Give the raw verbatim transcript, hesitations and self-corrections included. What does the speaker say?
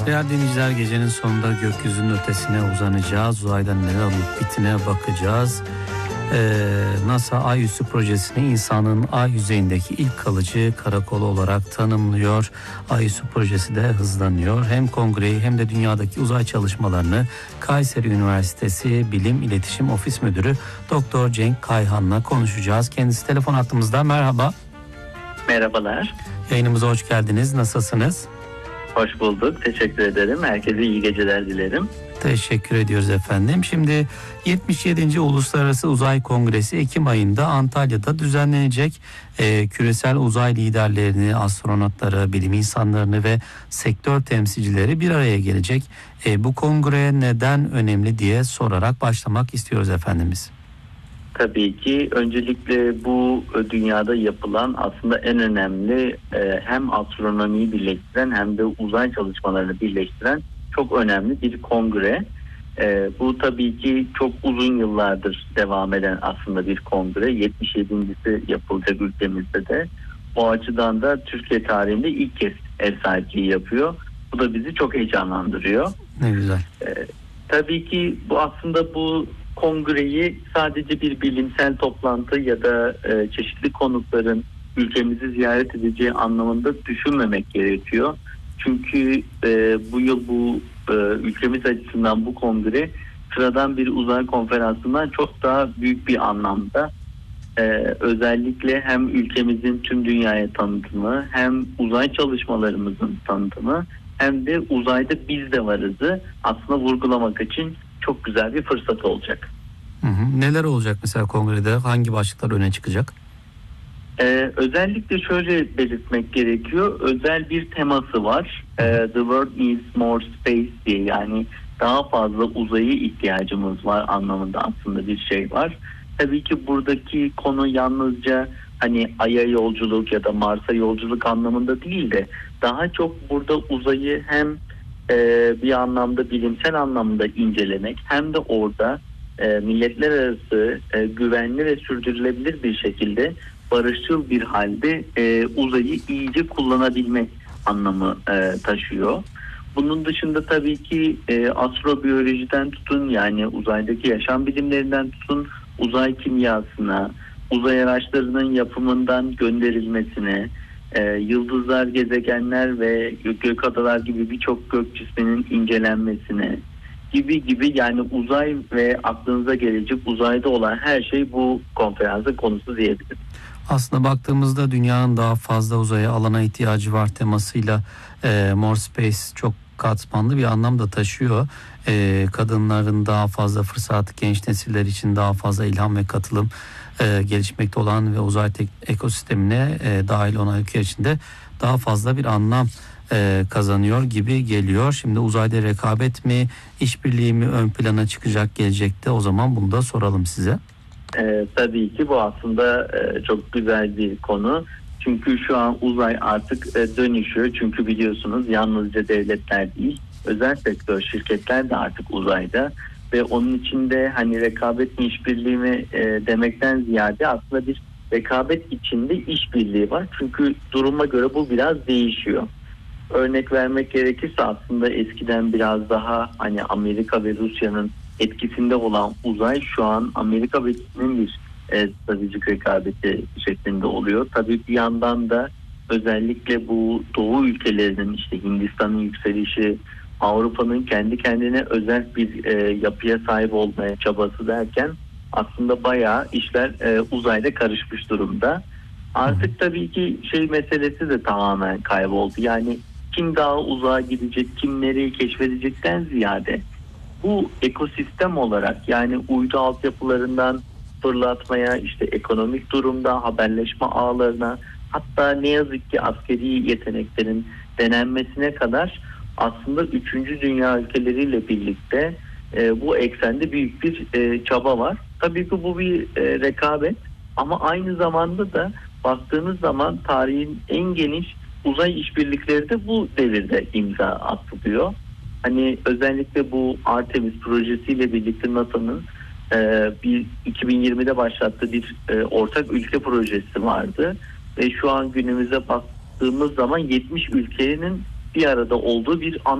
Değerli dinleyiciler, gecenin sonunda gökyüzünün ötesine uzanacağız. Uzayda neler olup bittiğine bakacağız. Ee, NASA Ay Üssü projesini insanın ay yüzeyindeki ilk kalıcı karakolu olarak tanımlıyor. Ay Üssü projesi de hızlanıyor. Hem kongreyi hem de dünyadaki uzay çalışmalarını Kayseri Üniversitesi Bilim İletişim Ofis Müdürü Doktor Cenk Kayhan'la konuşacağız. Kendisi telefon hattımızda. Merhaba. Merhabalar. Yayınımıza hoş geldiniz. Nasılsınız? Hoş bulduk. Teşekkür ederim. Herkese iyi geceler dilerim. Teşekkür ediyoruz efendim. Şimdi yetmiş yedinci Uluslararası Uzay Kongresi Ekim ayında Antalya'da düzenlenecek. Ee, küresel uzay liderlerini, astronotları, bilim insanlarını ve sektör temsilcileri bir araya gelecek. Ee, bu kongre neden önemli diye sorarak başlamak istiyoruz efendimiz. Tabii ki öncelikle bu dünyada yapılan aslında en önemli e, hem astronomiyi birleştiren hem de uzay çalışmalarını birleştiren çok önemli bir kongre. E, bu tabii ki çok uzun yıllardır devam eden aslında bir kongre. yetmiş yedincisi yapılacak ülkemizde de. O açıdan da Türkiye tarihinde ilk kez ev sahipliği yapıyor. Bu da bizi çok heyecanlandırıyor. Ne güzel. E, tabii ki bu aslında bu kongreyi sadece bir bilimsel toplantı ya da e, çeşitli konukların ülkemizi ziyaret edeceği anlamında düşünmemek gerekiyor. Çünkü e, bu yıl bu e, ülkemiz açısından bu kongre sıradan bir uzay konferansından çok daha büyük bir anlamda. E, özellikle hem ülkemizin tüm dünyaya tanıtımı, hem uzay çalışmalarımızın tanıtımı, hem de uzayda biz de varızı aslında vurgulamak için çok güzel bir fırsat olacak. Hı hı. Neler olacak mesela kongrede? Hangi başlıklar öne çıkacak? Ee, özellikle şöyle belirtmek gerekiyor. Özel bir teması var. Ee, The world needs more space diye, yani daha fazla uzaya ihtiyacımız var anlamında aslında bir şey var. Tabii ki buradaki konu yalnızca hani Ay'a yolculuk ya da Mars'a yolculuk anlamında değil de daha çok burada uzayı hem e, bir anlamda bilimsel anlamda incelemek hem de orada e, milletler arası e, güvenli ve sürdürülebilir bir şekilde barışçıl bir halde e, uzayı iyice kullanabilmek anlamı e, taşıyor. Bunun dışında tabii ki e, astrobiyolojiden tutun, yani uzaydaki yaşam bilimlerinden tutun uzay kimyasına, uzay araçlarının yapımından gönderilmesine, e, yıldızlar, gezegenler ve gök adalar gibi birçok gök cisminin incelenmesine gibi gibi, yani uzay ve aklınıza gelecek uzayda olan her şey bu konferansın konusu diyebilirim. Aslında baktığımızda dünyanın daha fazla uzaya alana ihtiyacı var temasıyla e, More Space çok katmanlı bir anlam da taşıyor. E, kadınların daha fazla fırsat, genç nesiller için daha fazla ilham ve katılım, e, gelişmekte olan ve uzay tek, ekosistemine e, dahil olan ülke içinde daha fazla bir anlam e, kazanıyor gibi geliyor. Şimdi uzayda rekabet mi, işbirliği mi ön plana çıkacak gelecekte? O zaman bunu da soralım size. Ee, tabii ki bu aslında e, çok güzel bir konu. Çünkü şu an uzay artık e, dönüşüyor. Çünkü biliyorsunuz yalnızca devletler değil, özel sektör şirketler de artık uzayda. Ve onun içinde hani rekabet mi işbirliği mi e, demekten ziyade aslında bir rekabet içinde işbirliği var. Çünkü duruma göre bu biraz değişiyor. Örnek vermek gerekirse aslında eskiden biraz daha hani Amerika ve Rusya'nın etkisinde olan uzay şu an Amerika ve Çin'in bir e, stratejik rekabeti şeklinde oluyor. Tabii bir yandan da özellikle bu Doğu ülkelerinin, işte Hindistan'ın yükselişi, Avrupa'nın kendi kendine özel bir e, yapıya sahip olmaya çabası derken aslında bayağı işler e, uzayda karışmış durumda. Artık tabii ki şey meselesi de tamamen kayboldu. Yani kim daha uzağa gidecek, kim nereyi keşfedecekten ziyade bu ekosistem olarak, yani uydu altyapılarından fırlatmaya, işte ekonomik durumda haberleşme ağlarına, hatta ne yazık ki askeri yeteneklerin denenmesine kadar aslında üçüncü dünya ülkeleriyle birlikte e, bu eksende büyük bir e, çaba var. Tabii ki bu bir e, rekabet ama aynı zamanda da baktığınız zaman tarihin en geniş uzay işbirlikleri de bu devirde imza atılıyor. Hani özellikle bu Artemis projesiyle birlikte NASA'nın e, bir iki bin yirmide başlattığı bir e, ortak ülke projesi vardı ve şu an günümüze baktığımız zaman yetmiş ülkenin bir arada olduğu bir